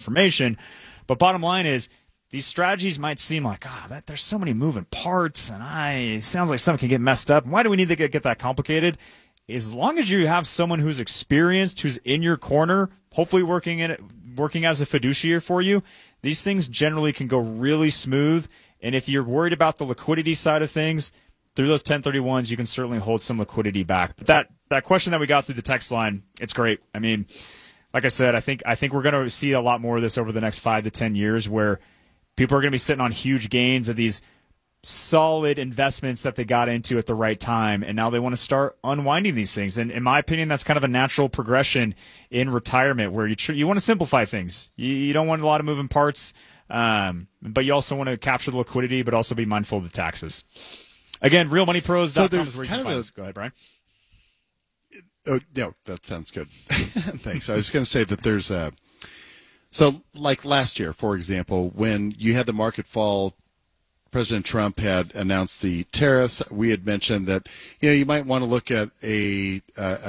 information. But bottom line is, these strategies might seem like, there's so many moving parts, and it sounds like something can get messed up. Why do we need to get that complicated? As long as you have someone who's experienced, who's in your corner, hopefully working as a fiduciary for you, these things generally can go really smooth. And if you're worried about the liquidity side of things, through those 1031s, you can certainly hold some liquidity back. But that question that we got through the text line, it's great. I mean, like I said, I think we're going to see a lot more of this over the next 5 to 10 years, where people are going to be sitting on huge gains of these solid investments that they got into at the right time, and now they want to start unwinding these things. And in my opinion, that's kind of a natural progression in retirement, where you want to simplify things. You don't want a lot of moving parts, but you also want to capture the liquidity, but also be mindful of the taxes. Again, realmoneypros.com is where you can find us. Go ahead, Brian. Oh, no, that sounds good. Thanks. I was going to say that there's so like last year, for example, when you had the market fall, President Trump had announced the tariffs. We had mentioned that, you might want to look at a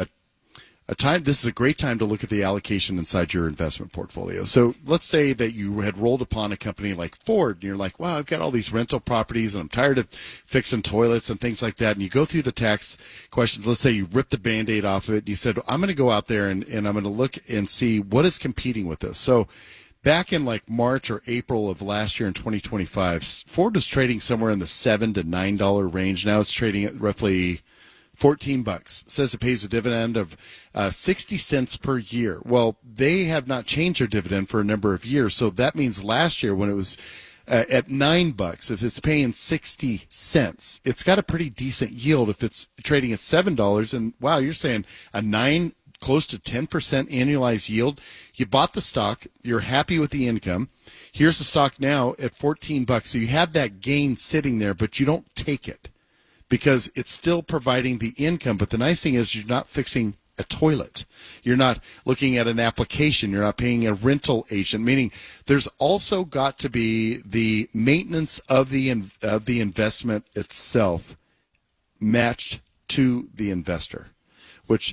time. This is a great time to look at the allocation inside your investment portfolio. So let's say that you had rolled upon a company like Ford, and you're like, wow, I've got all these rental properties, and I'm tired of fixing toilets and things like that. And you go through the tax questions. Let's say you rip the Band-Aid off of it, and you said, I'm going to go out there and I'm going to look and see what is competing with this. So back in like March or April of last year in 2025, Ford was trading somewhere in the $7 to $9 range. Now it's trading at roughly $14. It says it pays a dividend of 60 cents per year. Well, they have not changed their dividend for a number of years. So that means last year when it was at $9, if it's paying 60 cents, it's got a pretty decent yield. If it's trading at $7, and wow, you're saying a 9, close to 10% annualized yield. You bought the stock. You're happy with the income. Here's the stock now at $14. So you have that gain sitting there, but you don't take it because it's still providing the income. But the nice thing is you're not fixing a toilet. You're not looking at an application. You're not paying a rental agent, meaning there's also got to be the maintenance of the investment itself matched to the investor, which,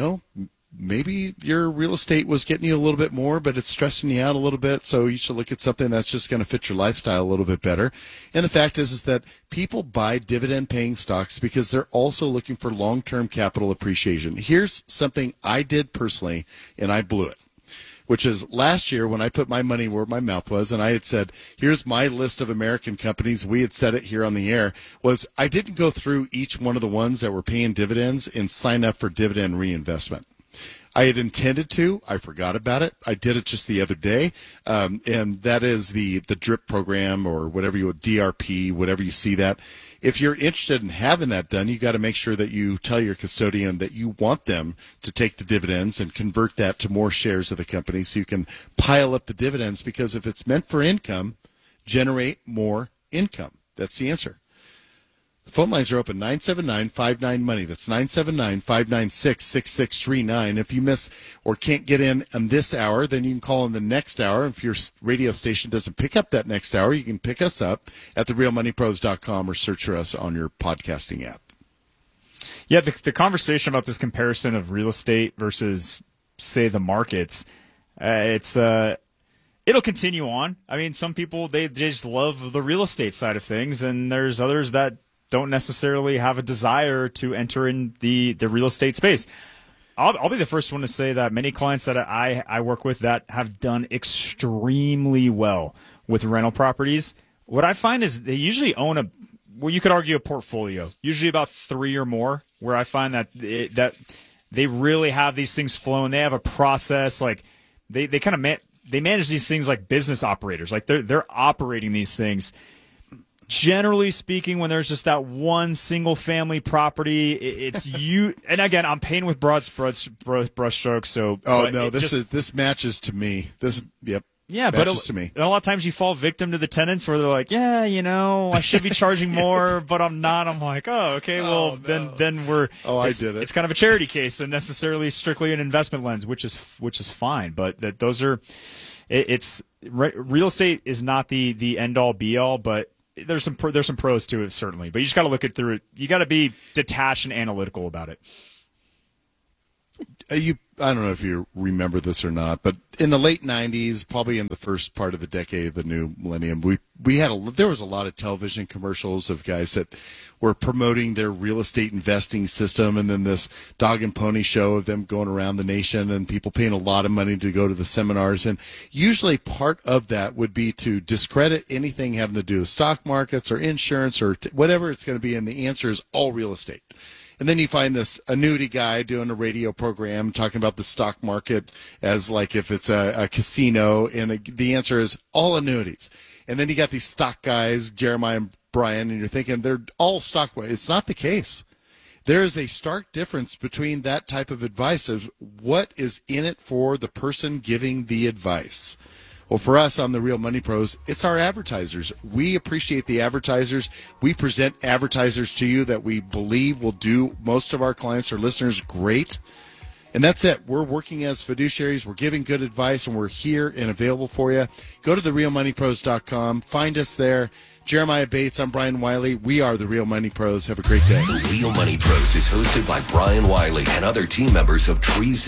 maybe your real estate was getting you a little bit more, but it's stressing you out a little bit. So you should look at something that's just going to fit your lifestyle a little bit better. And the fact is that people buy dividend-paying stocks because they're also looking for long-term capital appreciation. Here's something I did personally, and I blew it, which is last year when I put my money where my mouth was, and I had said, here's my list of American companies. We had said it here on the air, was I didn't go through each one of the ones that were paying dividends and sign up for dividend reinvestment. I had intended to. I forgot about it. I did it just the other day, and that is the DRIP program or whatever DRP, whatever you see that. If you're interested in having that done, you got to make sure that you tell your custodian that you want them to take the dividends and convert that to more shares of the company so you can pile up the dividends, because if it's meant for income, generate more income. That's the answer. The phone lines are open, 979-59-MONEY. That's 979-596-6639. If you miss or can't get in on this hour, then you can call in the next hour. If your radio station doesn't pick up that next hour, you can pick us up at therealmoneypros.com or search for us on your podcasting app. Yeah, the conversation about this comparison of real estate versus, say, the markets, it'll continue on. I mean, some people, they just love the real estate side of things, and there's others that don't necessarily have a desire to enter in the real estate space. I'll be the first one to say that many clients that I work with that have done extremely well with rental properties, what I find is they usually own you could argue a portfolio, usually about 3 or more, where I find that they really have these things flowing. They have a process, like they kind of they manage these things like business operators, like they're operating these things. Generally speaking, when there's just that one single family property, it's you. And again, I'm painting with broad brushstrokes. So, this matches to me. Yep. Yeah, matches to me. A lot of times you fall victim to the tenants where they're like, yeah, I should be charging more, but I'm not. I'm like, oh, okay, well, then we're. Oh, I did it. It's kind of a charity case and necessarily strictly an investment lens, which is fine. But those are, real estate is not the end all be all, but there's some pros to it, certainly, but you just got to look it through it. You got to be detached and analytical about it. I don't know if you remember this or not, but in the late '90s, probably in the first part of the decade of the new millennium, there was a lot of television commercials of guys that were promoting their real estate investing system, and then this dog and pony show of them going around the nation and people paying a lot of money to go to the seminars. And usually part of that would be to discredit anything having to do with stock markets or insurance or whatever it's going to be, and the answer is all real estate. And then you find this annuity guy doing a radio program talking about the stock market as like if it's a casino, and the answer is all annuities. And then you got these stock guys, Jeremiah and Brian, and you're thinking they're all stock. It's not the case. There is a stark difference between that type of advice of what is in it for the person giving the advice. Well, for us on the Real Money Pros, it's our advertisers. We appreciate the advertisers. We present advertisers to you that we believe will do most of our clients or listeners great. And that's it. We're working as fiduciaries. We're giving good advice, and we're here and available for you. Go to therealmoneypros.com. Find us there. Jeremiah Bates, I'm Brian Wiley. We are the Real Money Pros. Have a great day. The Real Money Pros is hosted by Brian Wiley and other team members of Trees